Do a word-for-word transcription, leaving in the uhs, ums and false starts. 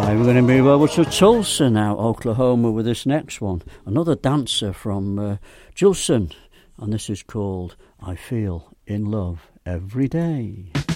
We're going to move over to Tulsa now, Oklahoma, with this next one. Another dancer from uh, Jilson, and this is called I Feel in Love Every Day.